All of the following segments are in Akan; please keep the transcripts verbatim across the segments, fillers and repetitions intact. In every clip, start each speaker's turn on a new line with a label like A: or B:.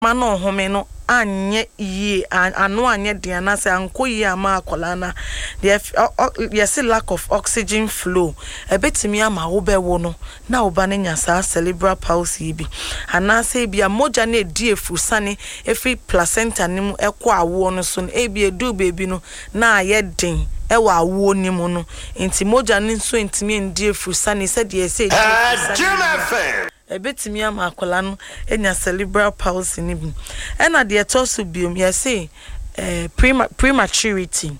A: mano home no anye ye ano anye de anase anko ye ama akola na yes lack of oxygen flow ebetimi ama wo bewo no na oba ne nya sa cerebral palsy bi anase bia moja na edi efusane efi placenta nim ekọ awo no so e bia edu baby no na aye den ewa awo nim no enti moja ne so entimi ndi efusane se de ese ebetimi ama akola no enya cerebral palsy ni bi ena de etosu biom yesi eh prematurity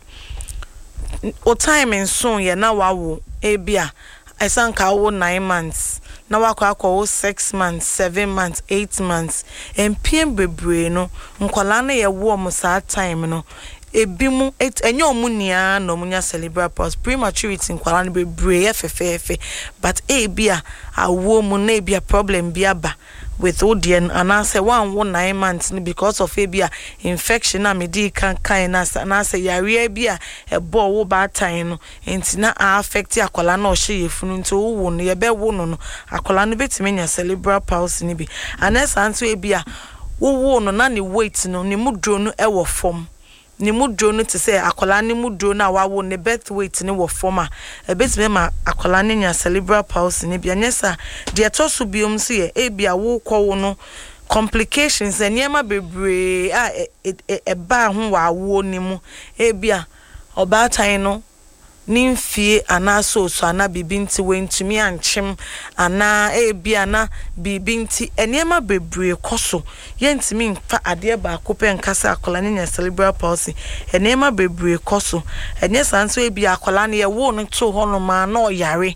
A: o time in soon ye na wawo ebia esanka wo nine months na wakọ akọ six months seven months eight months empiem bebre no nkola na ye wo mo sa time no ebimu enye omunia no munya cerebral palsy prematurity nkwala no bebre efefefe but ebia awo mu na ebia problem bia ba with odien and I say one one nine months because of ebia infection na medi kan kan na na say yare bia e bo wo ba time no enti na affect akola na o hye yefunu nti wo no ye be wo no no akola no betime nya cerebral palsy ni bi anesa nso ebia wo wo no na ne weight no ne mudro no e wo form ni mudro no te say akola ni mudro na wawo ne birth weight ni wo forma e betime ma akola ni nya cerebral palsy ni bia nyesa de etoso biom so ye e bia wo kwo no complications eniema bebre a e ba ho wawo ni mu e bia obatan no nimfie ana so so ana bibinti wentumi anchim ana e bia na bibinti eniema bebre koso yentimi mfa ade ba akopɛ nkasa akola ne nya cerebral palsy eniema bebre koso enye sanso e bia akola ne ye wo no to ho no ma na oyare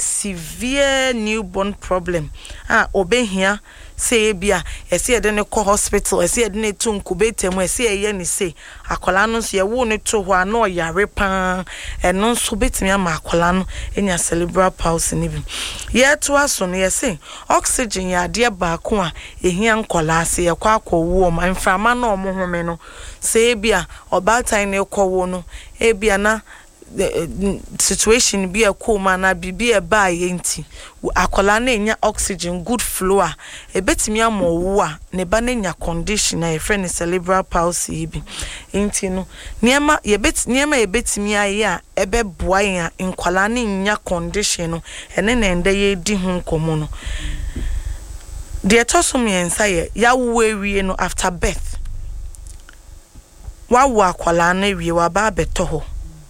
A: severe newborn problem ah obehia say bia ese ede ne ko hospital ese ede ne to nkubetemu ese eye ne say akola no so ye wo ne to ho ana oyare pa eno so betimi ama akola no enya cerebral palsy ni bi ye to aso no ye say oxygen ya de ba ko a ehia nkola ase ye kwa akọwo ma mframa na omo home no say bia obatan ne kọwo no e bia na the situation be a cool man na bibi e ba yenti akola na enya oxygen good flow a ebetimi amowo a ne ba na nya condition na e friend cerebral palsy bi enti no niema ye bet niema ebetimi aye a ebe boa ya nkola na nya condition no ene na ende ye di hu nkomo no de etoso miensa ye ya wo ewie no after birth wa wo akola na ewie wa ba beto ho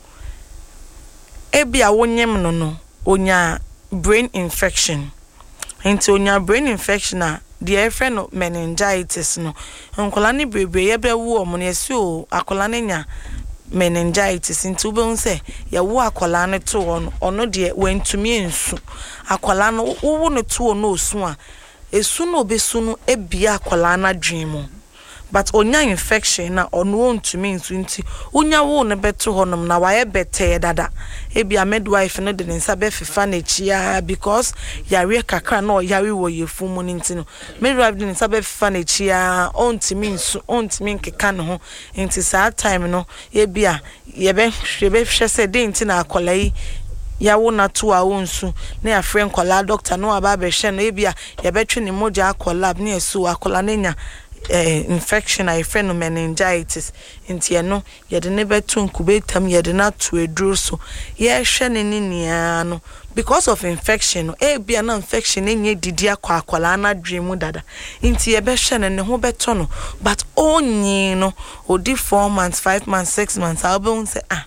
A: ebia wonyem no no onya brain infection enti onya brain infection a the efre no meningitis no nkola ne brebe ye be wo omo ne esi o akola ne nya meningitis enti ube unse ya wo akola ne to ono ono de wentumi ensu akola no wo no to no osu a esu no obesu no ebia akola na dwemu but onya infection na ono ontumi nsu nti onya wo ne beto honom na waye bete dada ebia midwife no de nsa be fifa na chia because yare kakra na yare wo yefumu nti no midwife de nsa be fifa na chia ontumi nsu ontumi nkeka ne ho nti sa time no ebia ye be hwe be hwe se de nti na akola yi ya wo na to a wonsu na ya friend kola doctor no aba be hwe no ebia ye betwe ne moja akola na esu akola na nya Uh, infection I friend of meningitis inti eno yede ne betu nkubetam yede na to eduro so ye hwe ne nia no because of infection no e bia na infection enye didi akwa akwala na dwemu dada inti ye be hwe ne ne ho beto no but onyi no odi four months five months six months album say ah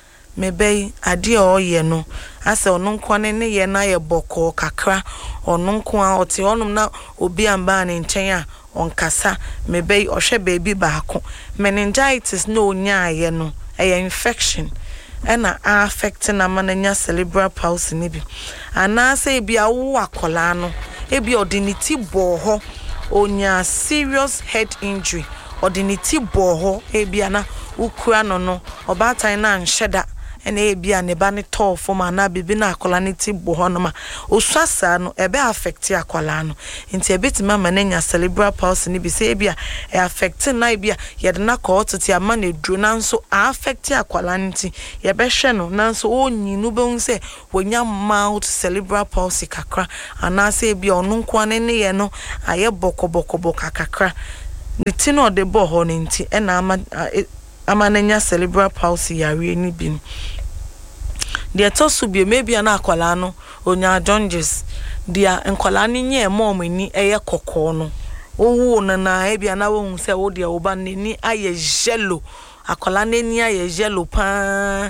A: mebe ade o ye no ase ono nko ne ne ye na ye boko kakra ono nko a oti onum na obi amba ne nchen a onkasa mebe ohwe baby baako meningitis no nya ye no e infection ena affect na mananya cerebral palsy ni bi anase bia wo akola no e bia odiniti boho onya serious head injury odiniti boho e bia na ukura no no obatan na nheda ena e bia ne ba ne to form na bibi na akola ne ti boho no ma osasa no ebe affect akola no nti ebetima mananya cerebral palsy ni bi se e bia e affect na e bia ye de na ko tete ama na duro na nso affect akola nti ye be hwe no na nso onyi no be unse wonya mild cerebral palsy kakra ana se e bia onu nko ne ne ye no aye boko boko boko kakra the tin or the bo honinti and ama amanenya cerebral palsy yare ni bi de to so bi maybe na akwala no onya jaundice dia nkwala ni nye mom ni eye kokko no owu na na e bia na wo se wo de wo ba ni aye yellow akwala ni aye yellow pa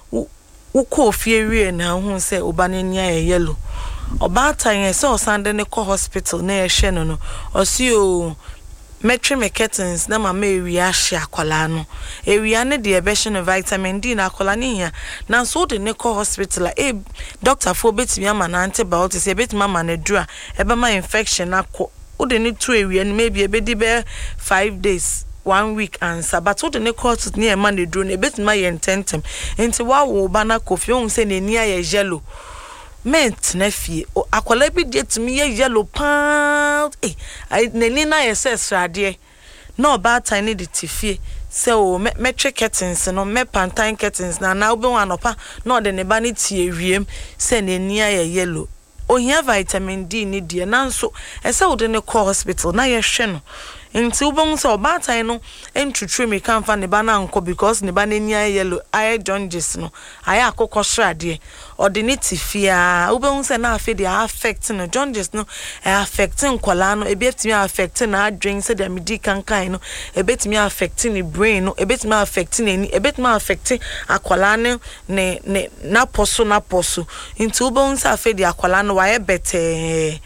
A: wo ko fie wie na hu se oba ni aye yellow oba tan se o sande ne ko hospital na ye hwe no no o si o metri me curtains na mama ewia hye akwala no ewia ne de ebe hye no vitamin D na akwala ne hia na so de ne ko hospital e doctor for betimi ama na antibiotics e betimi ama na dura ebe ma infection akọ o de ne tu ewia no maybe ebe di be five days one week and sabat o de ne ko to ne ma na dura na betimi ma ye ntentem enti wa wo ba na kofi o se ne ni aye yellow mint na fie akwala bi de timi ye yellow pa eh nani na ye se srade na oba tan ne de tifie se o metric curtains no me pantan curtains na na obi wan opa na de ne ba ne tie wiem se nani aye yellow ohia vitamin D ni de na nso ese wo de ne call hospital na ye hwe no nti ubon se oba tan no entwetwe me kan fa ne ba na nko because ne ba nani aye yellow aye jaundice no aye akokọ srade ordinate fia ubon se na afi de affect no jaundice no affecting kwala no ebetimi affect na adwen se de medical kan no ebetimi affecting the brain no ebetimi affecting ani ebetimi affecting akwala ne ne na poso na poso nti ubon se afi de akwala no waye bete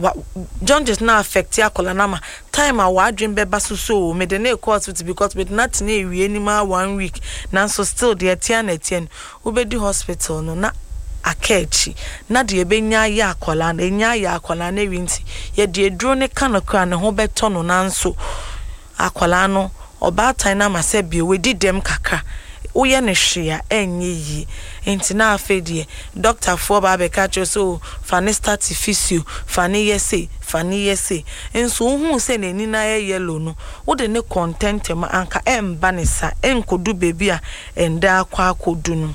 A: jaundice na affect akwala na ma time a wadwen beba so so me de na cause it because with not na ewie ni ma one week na so still de atia na atia ubedi hospital no na akechi na de ebenya ya akwala na enya ya akwala na winti ye de eduro ne kanokra ne ho beto no nanso akwala no oba tan na mase bi we di dem kakra uye ne hwea enye yi enti na afedie doctor for ba be catch so fani start physio fani yese fani yese enso hu se na ni na yellow no wo de ne content ma anka emba ne sa enkodu bebi a enda akwa akodu no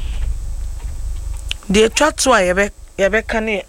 A: de twatwa yebe yebe kane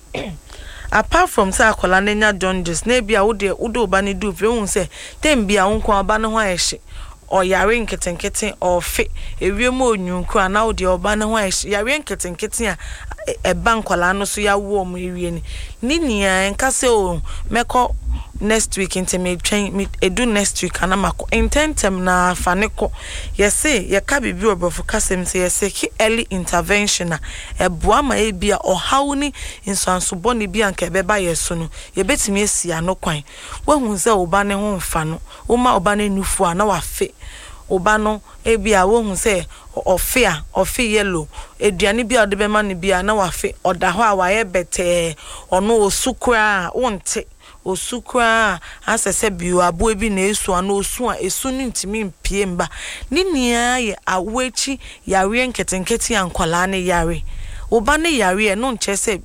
A: apart from say akola nenya jaundice na bia wo de wo do ba ne du fe hu se tem bia wo nko aba ne ho ayehye or yare nketenkete or fe ewiem onyunku ana odi oba ne ho yare nketenkete a e bankola no so ya wo mu ewie ni ni nia enkase o meko next week into me train me edu next week ana mako intentem na faneko yese ye ka bibi obofo kasem se yese ki early intervention a eboa ma e bia o hawni insanso boni bia nka beba yeso no ye betimi esi anokwan wahun se oba ne ho mfa no wo ma oba ne nufu a na wafe oba no e bia wahun se ofe a ofe yellow eduane bia de bema ne bia na wafe oda ho a waye bete ono osukura wonte osukura asese biu abo bi na esu ana osu a esu ni ntimi mpie mba ni nia ye awechi yare nketenkete ankwala ne yare oba ne yare no nche se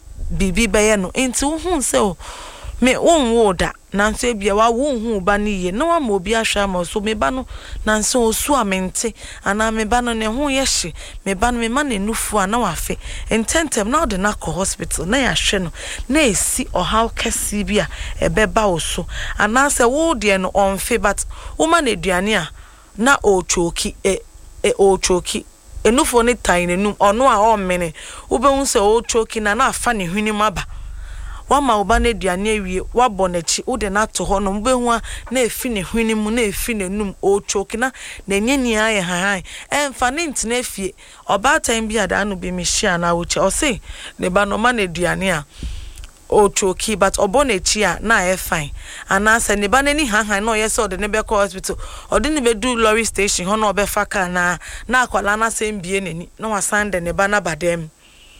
A: bibi beye no enti hu se o me wonwo da nanso bia wa wonhu ba ne ye no ama obi ahwa ma so me ba no nanso osu amente ana me ba no ne ho ye hye me ba no me ma ne nufu ana wafe intentem na de na ko hospital na ya hwe no na esi ohaw kesi bia ebeba wo so ana se wo de no onfe but wo ma na eduane a na o choki e e o choki enufo ne tan nenum ono a o mene wo be hu se o choki na na afa ne hwini maba wama oba na duane awie wabọ nachi wo de na to ho no mbehu a na efi ne hwini mu na efi ne num o chokina na nyeni aye han emfa ne ntena fie oba tan bi ada no bi mi hia na wo che o se ne ba no ma na duane a o choki but obo na chi a na e fine ana se ne ba na ni han han na o ye se o de ne be ko hospital o de ne be do lorry station ho na obefa ka na na akwala na se mbie nani na wasan de ne ba na badem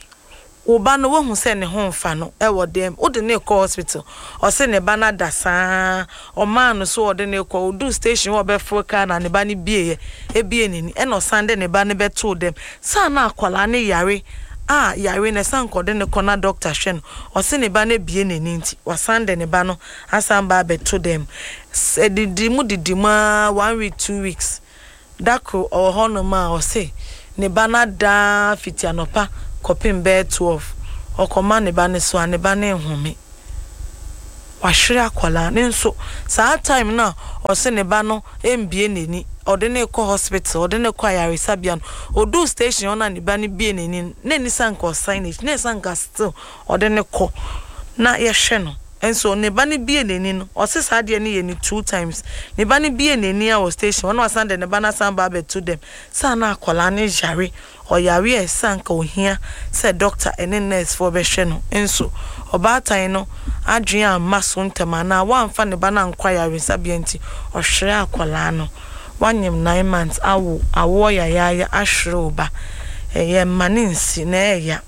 A: oba no wo hu se ne ho mfa no e wo dem wo de ne ko hospital o se ne ba na dasa o ma no so wo de ne ko do station wo be fo ka na ne ba ne bie e bie nini e no sande ne ba ne be to dem sa na akwala ne yare ah yare ne san ko de ne ko na doctor hwe no o se ne ba ne bie nini nti wa sande ne ba no asan ba be to dem se didi mu didi ma one week two weeks dako o hono ma o se ne ba na da fitianopa kopin be twelve okoma ne ba ne so ane ba ne home wahwere akwala ne nso saa time na o se ne ba no embie neni ode ne ko hospital ode ne ko ayaresabia no odu station ona ne ba ne bie neni na ni sanka signage na sanka still ode ne ko na ye hwe no enso ne ba ne bie neni no o se saa de ne ye ni two times ne ba ne bie neni a station ona wasan de ne ba na san ba be to them sa na akwala ne jare o yare e sanka ohia se doctor ene nurse for be hwe no enso obatan no adwen amma so ntama na wamfa ne ba na nkwaya sabia nti ohwere akwala no wanyem nine months awo awo ya ya ya ahwere oba eye maninsi na eya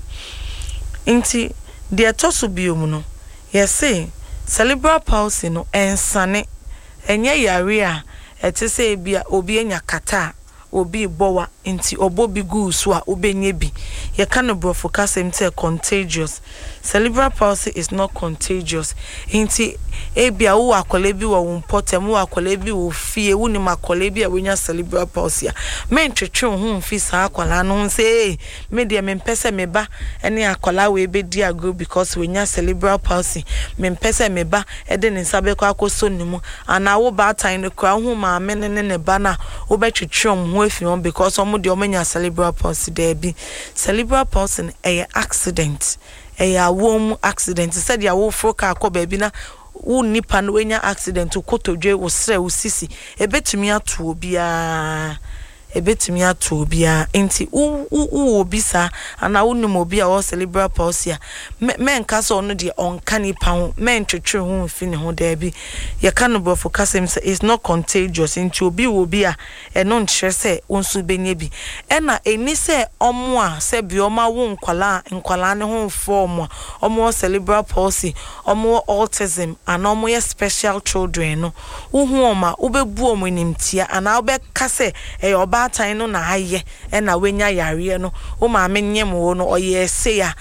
A: nti de toso biom no yesi cerebral palsy no ensane enye yare a etese bia obi enya kata obi bowa nti obobi gu so a obenye bi ye kan brofo kasem te contagious. Cerebral palsy is not contagious nti ebia wo akwale bi wo mpotem wo akwale bi wo fie wo ni makwale bi a wonya cerebral palsy a men twetwe ho mfi saa akwala no se me de me mpese me ba ene akwala we be di agro because wonya cerebral palsy me mpese me ba e de ne nsabe kwa akoso nimu ana wo ba tan ne kwa ho ma me ne ne ba na wo betwetwe ho afi on because omo de omenya cerebral palsy there be cerebral palsy a accident a womb accident said ya wo fro ka ko baby na wo nipa no wenya accident ukotodwe wo sre wo sisi ebetumi ato obia ebetumi ato obia enti wo wo obisa ana wo nim obia wo cerebral palsy men kasa ono de onka nipa ho men twetwe ho mfi ne ho da bi ye ka no brofo kasem say is not contagious enti obi wo bia e no nkyere say wonsu benye bi e na eni say omo a say bi oma wo nkwala nkwala ne ho form omo cerebral palsy omo autism ana omo ye special children no wo hu oma wo bebu omo nimtia ana wo be kase e oba atan no na haye e na wenya yare no wo ma menyem wo no oyese ya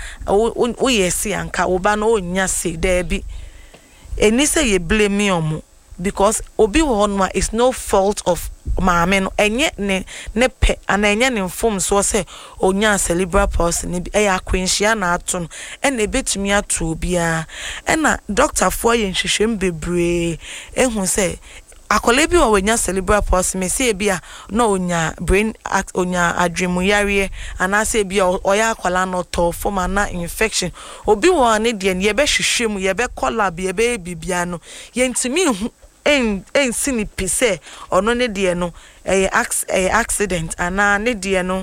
A: wo yese anka wo ba no onya se da bi eni say ye blame omo because obi wo no is no fault of maame no enye ne ne pe ana enye ne mfom so say onya cerebral palsy ne bi e ya kwenhia na ato no e na betumi ato obia e na doctor fo ye nhwehwem bebre ehun say akole bi o wenya cerebral palsy me say bia na onya brain act onya adwemu yare ana say bia oya akola no to form ana infection obi wo ne de ne ye be hwehwem ye be collab ye be bibia no ye ntimi en en sini pise ono ne de no eh accident ana ne de no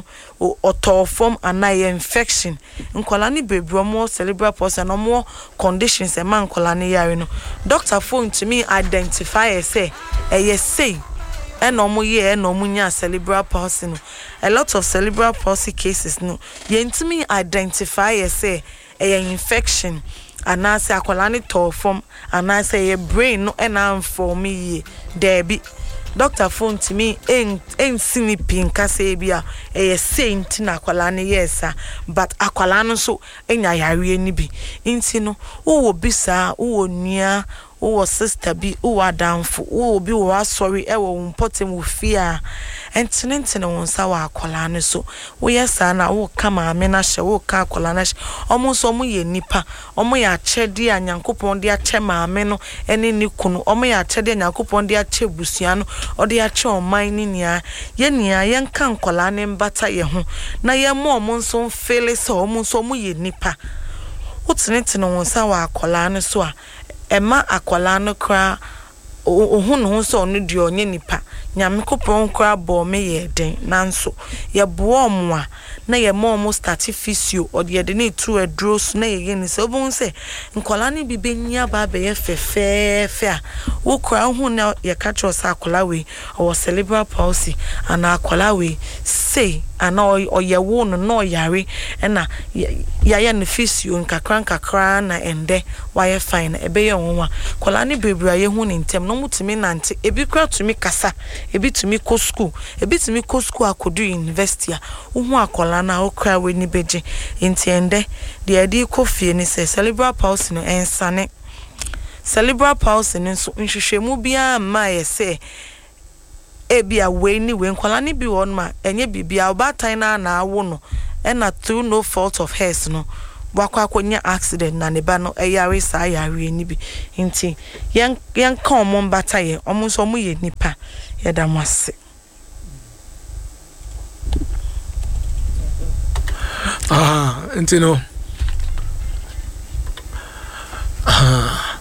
A: o form ana infection nkola ni bebre mo cerebral palsy no mo conditions e man nkola ne yare no doctor phone to me identify e say eh say and no ye and no munya cerebral palsy no a lot of cerebral palsy cases no ye ntimi identify e say eh infection and I say akwala to form and I say your brain no and am for me there be doctor phone to me en en sini pinka say bia e saint na akwala ne yes but akwala no so enya yare ni bi nti no wo bisa wo nua wo sister bi wo adamfo wo bi wo asori e wo mpotem wo fia entinentine won sa wa akwala ne so wo yesa na wo kama ame na hye wo ka akwala na hye omo so omo ye nipa omo ya chede anyankopon de ache maame no ene ni kunu omo ya chede anyankopon de ache busua no ode ache oman ni nia ye nia ye nka akwala ne mbata ye ho na ye mo omo so fele so omo so omo ye nipa wo tinentine won sa wa akwala ne so a ema akwala no kra ohun no so onu de onye nipa nyame kopon kra bo me ye den nanso ye bo omo a na ye mo mo start physio ode ye de na tu adros na ye ni se obun se nkola ne bi benya ba be ye fefefe a wo kra hu na ye ka tro sa akola we o cerebral palsy ana akola we say ana oye wo no no yare na ya ya ne physio nkakra nkakra na ende wa ye fine ebe ye wonwa kola ne bebra ye hu ni ntem no mutumi nante ebi kra tumi kasa ebi tumi ko school ebi tumi ko school akodu university a wo hu akola na okra we ni beje enti ende de adi ko fie ni se cerebral palsy no ensane cerebral palsy no so nhwehwemu bia ma ye se ebia we ni we nkola ni bi won ma enye bibia obatan na na awo no na through no fault of hers no wakwa akonya accident na ne ba no eyare sa yare ni bi nti yen yen ka omo mbata ye omo so omo ye nipa ye da mwase
B: ah nti no ah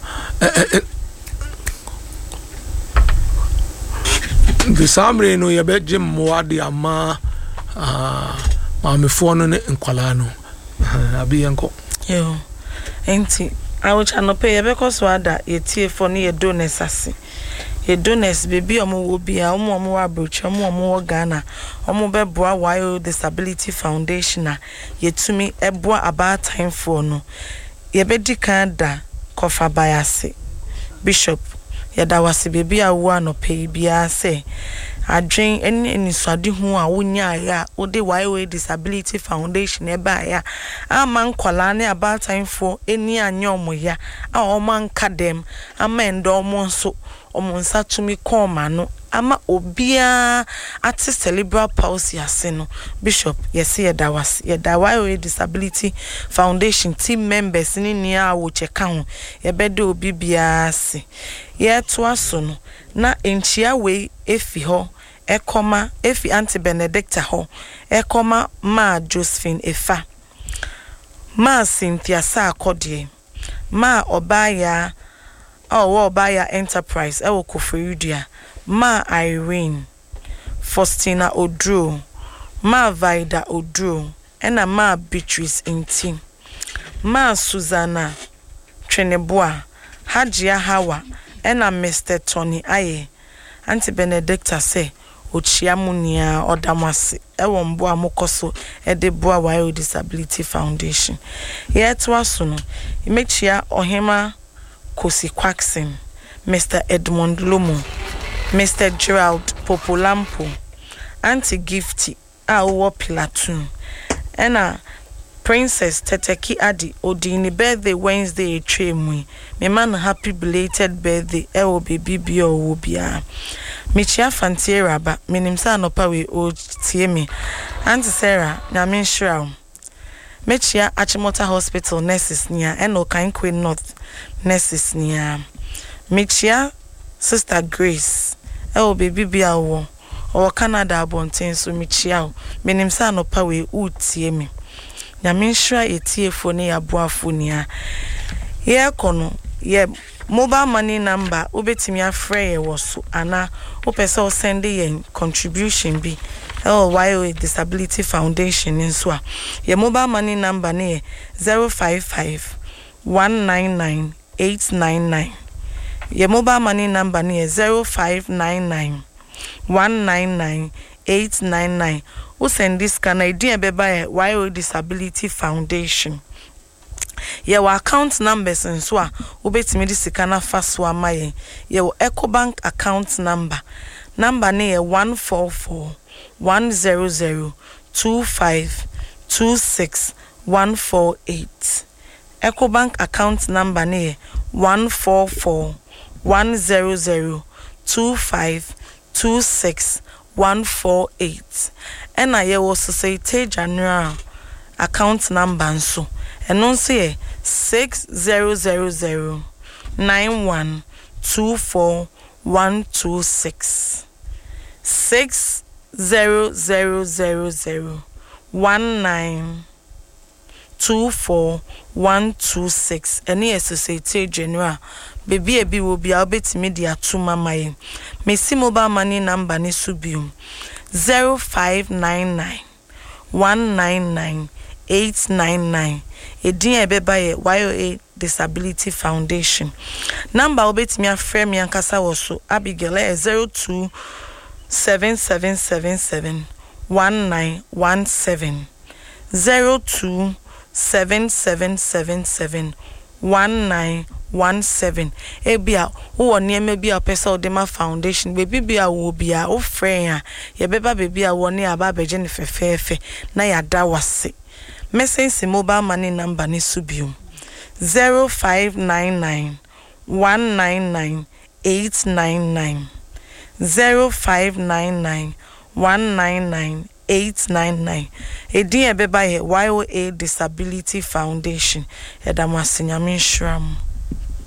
B: the samre no ye be gym mo ade ama ah ma me fo no ne nkwala no abi yenko
A: yo enti awo chano pe ye be koso ada ye tie fo ne ye donors ase ye donors baby omo wo bia omo omo wa brocha omo omo wo Ghana omo be boa Wild Disability Foundation a ye tumi eboa about time for no ye be di kan da kofa bayase bishop ye da wase baby awo anope bia se adwen eni eni swade hu a wonya ya ode Wild Disability Foundation e ba ya ama nkwala ne about time for eni anyomo ya a oman kadem ama endo omo nso omonsa tumi koma no ama obia ati cerebral palsy ase no bishop yesi yeda was yeda Wild Disability Foundation team members ni ni a wo cheka ho yebede obi bia ase ye to aso no na enchia we efi ho ekoma efi Auntie Benedicta ho ekoma ma Josephine Efa ma Cynthia Sa akodie ma Obaya oh Obaya Enterprise ewo Koforidia ma Irene Faustina Odro ma Vida Odro ena ma Beatrice Inti ma Susanna Tweneboa Hajia Hawa ena Mister Tony Aye Auntie Benedicta say ochiamunia odamase ewo mbo amokoso edeboa Wild Disability Foundation yeto aso no imechia ohema Kosi Quaxin Mister Edmond Lomo Mister Gerald Popolampo Auntie Gifty a wo Platoon ena Princess Teteki Adi odini birthday Wednesday etwemu me man happy belated birthday ewo baby bi owo bia Michia Fantiera ba minimsa anopa we o tie me Auntie Sarah na me nshira Michia Achimota Hospital nurses nia eno kan Queen North nurses nia Michia Sister Grace ewo baby bia wo o Canada abonten so michia minimsa anopa we o tie me na me nshira etiefo ne yaboafo nia ye kono ye mobile money number ubetimi afre ye woso ana opese o send ye contribution bi oh Wild Disability Foundation nso a ye mobile money number ne zero five five one nine nine eight nine nine ye mobile money number ne zero five nine nine one nine nine eight nine nine o send this kana idea beba Wild Disability Foundation ye wa account numbers nso a obetimi di sika na faso amaye ye wo EcoBank account number number ne one four four one zero zero two five two six one four eight EcoBank account number ne one four four one zero zero two five two six one four eight ena ye wo Societe Generale account number nso eno nse six zero zero zero nine one two four one two six six zero zero zero zero one nine two four one two six eni Societe Generale baby ebi wo bia obetimi dia to mama ye mesi mobile money number ni subium zero five nine nine one nine nine eight nine nine edin ebeba ye Wild Disability Foundation number obetimi afre mi ankasa woso Abigail zero two seven seven seven seven one nine one seven zero two seven seven seven seven one nine one seven ebia wo niema bia pesa odema foundation baby bia wo bia o friend a ye beba baby a wo ne aba beje ne fefefe na ya da wase message mobile money number ni subium zero five nine nine one nine nine eight nine nine zero five nine nine one nine nine eight nine nine. Edin ebeba ye Y O A Disability Foundation. Edamasinyame nhyiram.